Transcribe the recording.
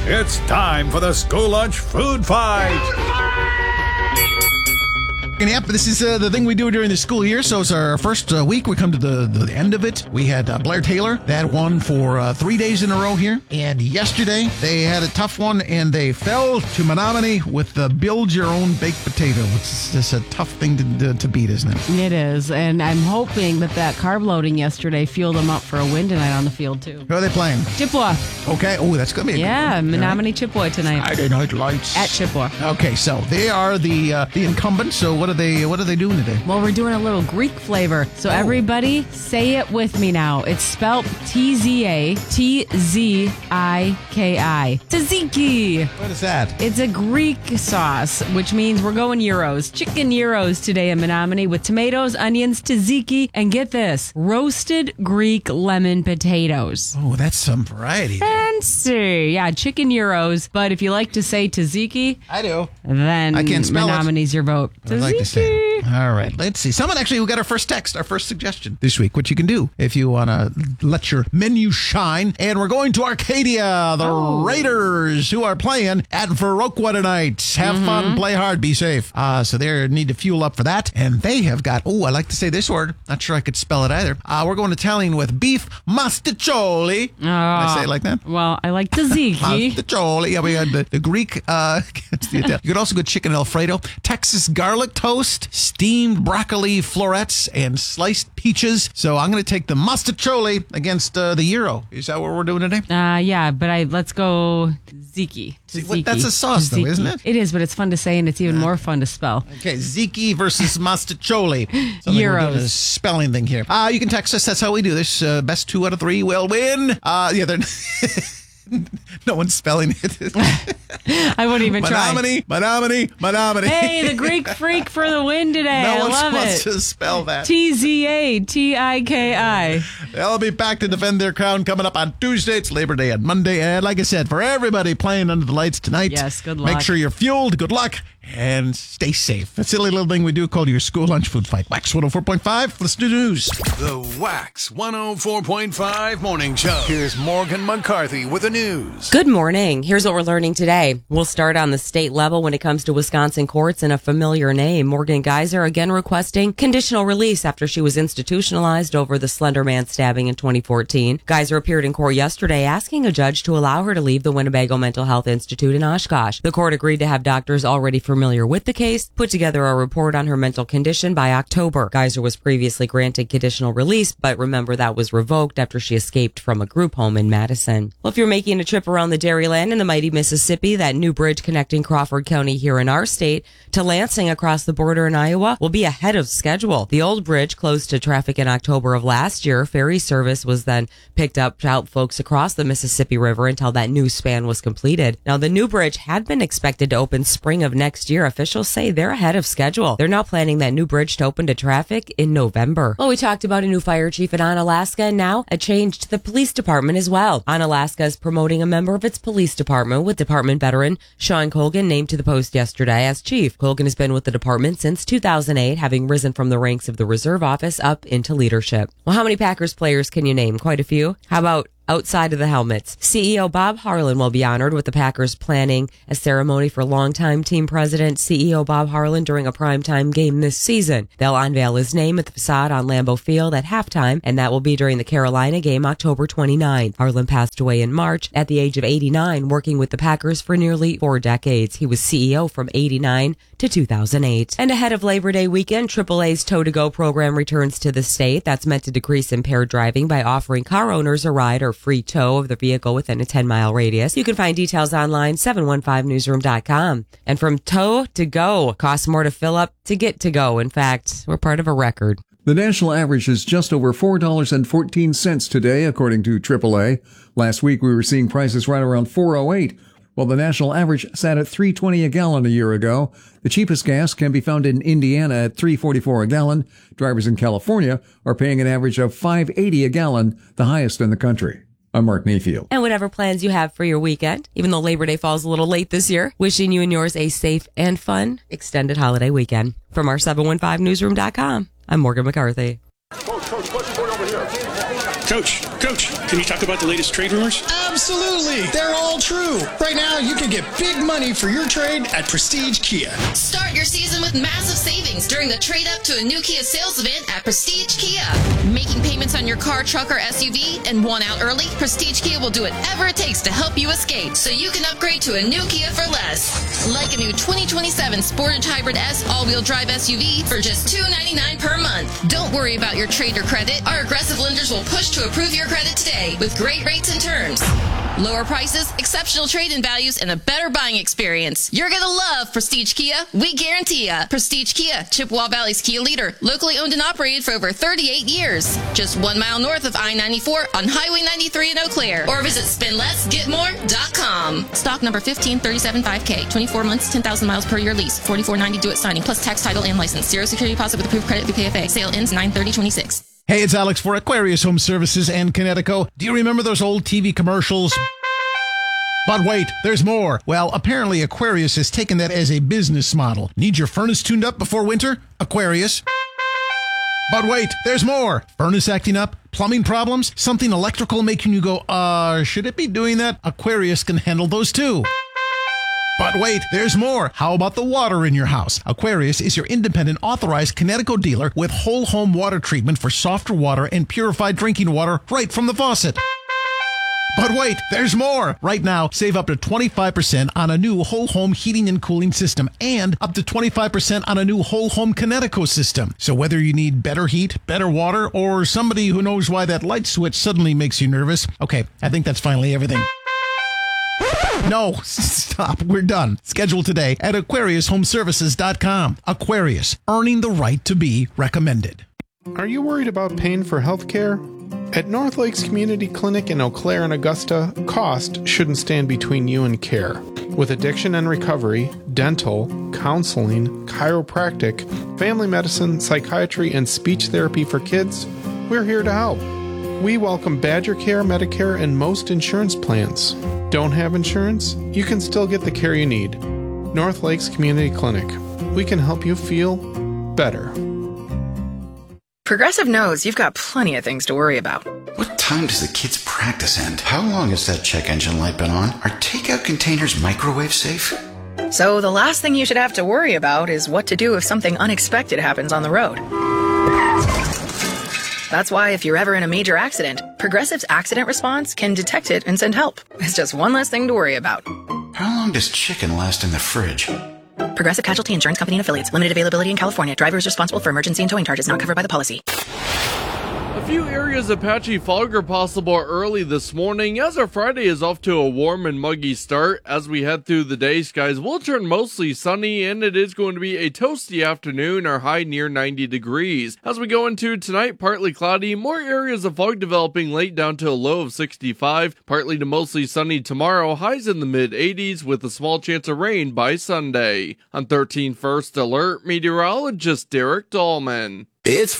It's time for the school lunch food fight. Yep, this is the thing we do during the school year. So it's our first week. We come to the end of it. We had Blair Taylor that won for 3 days in a row here. And yesterday they had a tough one and they fell to Menominee with the build your own baked potato. It's just a tough thing to beat, isn't it? It is. And I'm hoping that carb loading yesterday fueled them up for a win tonight on the field, too. Who are they playing? Chippewa. Okay. Oh, that's going to be a good one. Menominee Chippewa tonight. Friday Night Lights. At Chippewa. Okay, so they are the incumbents. So what are they doing today? Well, we're doing a little Greek flavor. So everybody say it with me now. It's spelled Tzaki. Tziki. Tzatziki. What is that? It's a Greek sauce, which means we're going gyros. Chicken gyros today in Menominee with tomatoes, onions, tzatziki, and get this, roasted Greek lemon potatoes. Oh, that's some variety. Fancy. Yeah, chicken gyros. But if you like to say tzatziki, I do. Then I can't spell Menominee's your vote. I'd like to say it. All right, let's see. Someone actually who got our first text, our first suggestion this week, what you can do if you want to let your menu shine. And we're going to Arcadia, the Raiders, who are playing at Viroqua tonight. Have fun, play hard, be safe. So they need to fuel up for that. And they have got, I like to say this word. Not sure I could spell it either. We're going to Italian with beef masticcioli. Can I say it like that? Well, I like tzatziki. Masticcioli. Yeah, we had the Greek. You could also go chicken Alfredo, Texas garlic toast, steamed broccoli florets, and sliced peaches. So I'm going to take the masticcioli against the gyro. Is that what we're doing today? Yeah, but let's go tzatziki. That's a sauce, though, isn't it? It is, but it's fun to say, and it's even more fun to spell. Okay, tzatziki versus masticcioli. Gyros. A spelling thing here. You can text us. That's how we do this. Best 2 out of 3 will win. They're... No one's spelling it. I won't even try. Menominee. Hey, the Greek freak for the win today. No I one love wants it. to spell that. Tzaki. They'll be back to defend their crown coming up on Tuesday. It's Labor Day on Monday. And like I said, for everybody playing under the lights tonight, yes, good luck. Make sure you're fueled. Good luck. And stay safe. A silly little thing we do called your school lunch food fight. Wax 104.5. Let's do news. The Wax 104.5 Morning Show. Here's Morgan McCarthy with the news. Good morning. Here's what we're learning today. We'll start on the state level when it comes to Wisconsin courts and a familiar name. Morgan Geyser again requesting conditional release after she was institutionalized over the Slender Man stabbing in 2014. Geyser appeared in court yesterday asking a judge to allow her to leave the Winnebago Mental Health Institute in Oshkosh. The court agreed to have doctors already familiar with the case put together a report on her mental condition by October. Geyser was previously granted conditional release, but remember that was revoked after she escaped from a group home in Madison. Well, if you're making a trip around the Dairyland in the mighty Mississippi, that new bridge connecting Crawford County here in our state to Lansing across the border in Iowa will be ahead of schedule. The old bridge closed to traffic in October of last year. Ferry service was then picked up to help folks across the Mississippi River until that new span was completed. Now, the new bridge had been expected to open spring of next year. Officials say they're ahead of schedule. They're now planning that new bridge to open to traffic in November. Well, we talked about a new fire chief in Onalaska, and now a change to the police department as well. Onalaska is promoting a member of its police department, with department veteran Sean Colgan named to the post yesterday as chief. Colgan has been with the department since 2008, having risen from the ranks of the reserve office up into leadership. Well, how many Packers players can you name? Quite a few. How about outside of the helmets? CEO Bob Harlan will be honored, with the Packers planning a ceremony for longtime team president CEO Bob Harlan during a primetime game this season. They'll unveil his name at the facade on Lambeau Field at halftime, and that will be during the Carolina game October 29. Harlan passed away in March at the age of 89, working with the Packers for nearly 4 decades. He was CEO from 89 to 2008. And ahead of Labor Day weekend, AAA's Tow-to-Go program returns to the state. That's meant to decrease impaired driving by offering car owners a ride or free tow of the vehicle within a 10-mile radius. You can find details online, 715newsroom.com. And from tow to go, costs more to fill up to get to go. In fact, we're part of a record. The national average is just over $4.14 today, according to AAA. Last week, we were seeing prices right around $4.08. While the national average sat at $3.20 a gallon a year ago. The cheapest gas can be found in Indiana at $3.44 a gallon. Drivers in California are paying an average of $5.80 a gallon, the highest in the country. I'm Mark Mayfield. And whatever plans you have for your weekend, even though Labor Day falls a little late this year, wishing you and yours a safe and fun extended holiday weekend. From our 715newsroom.com, I'm Morgan McCarthy. Coach, what's going over here? Coach, can you talk about the latest trade rumors? Absolutely. They're all true. Right now, you can get big money for your trade at Prestige Kia. Start your season with massive savings during the trade up to a new Kia sales event at Prestige Kia. Making payments on your car, truck, or SUV and want out early? Prestige Kia will do whatever it takes to help you escape so you can upgrade to a new Kia for less. Like a new 2027 Sportage Hybrid S all-wheel drive SUV for just $299 per month. Don't worry about your trade or credit. Our aggressive lenders will push to approve your credit today with great rates and terms. Lower prices, exceptional trade-in values, and a better buying experience. You're going to love Prestige Kia. We guarantee ya. Prestige Kia, Chippewa Valley's Kia leader. Locally owned and operated for over 38 years. Just 1 mile north of I-94 on Highway 93 in Eau Claire. Or visit spendlessgetmore.com. Stock number 15375K. 24 months, 10,000 miles per year lease. $44.90 due at signing, plus tax, title, and license. Zero security deposit with approved credit through KFA. Sale ends 9/30/26. Hey, it's Alex for Aquarius Home Services and Connecticut. Do you remember those old TV commercials? But wait, there's more. Well, apparently Aquarius has taken that as a business model. Need your furnace tuned up before winter? Aquarius. But wait, there's more. Furnace acting up? Plumbing problems? Something electrical making you go, should it be doing that? Aquarius can handle those too. But wait, there's more. How about the water in your house? Aquarius is your independent authorized Connecticut dealer with whole home water treatment for softer water and purified drinking water right from the faucet. But wait, there's more. Right now, save up to 25% on a new whole home heating and cooling system and up to 25% on a new whole home Connecticut system. So whether you need better heat, better water, or somebody who knows why that light switch suddenly makes you nervous, okay, I think that's finally everything. No, stop. We're done. Schedule today at AquariusHomeservices.com. Aquarius, earning the right to be recommended. Are you worried about paying for health care? At North Lakes Community Clinic in Eau Claire and Augusta, cost shouldn't stand between you and care. With addiction and recovery, dental, counseling, chiropractic, family medicine, psychiatry, and speech therapy for kids, we're here to help. We welcome Badger Care, Medicare, and most insurance plans. Don't have insurance? You can still get the care you need. North Lakes Community Clinic. We can help you feel better. Progressive knows you've got plenty of things to worry about. What time does the kids' practice end? How long has that check engine light been on? Are takeout containers microwave safe? So the last thing you should have to worry about is what to do if something unexpected happens on the road. That's why if you're ever in a major accident, Progressive's accident response can detect it and send help. It's just one less thing to worry about. How long does chicken last in the fridge? Progressive Casualty Insurance Company and Affiliates. Limited availability in California. Driver is responsible for emergency and towing charges not covered by the policy. A few areas of patchy fog are possible early this morning, as our Friday is off to a warm and muggy start. As we head through the day, skies will turn mostly sunny, and it is going to be a toasty afternoon, our high near 90 degrees. As we go into tonight, partly cloudy, more areas of fog developing late down to a low of 65, partly to mostly sunny tomorrow, highs in the mid-80s with a small chance of rain by Sunday. On 13 First Alert, meteorologist Derek Dahlman. It's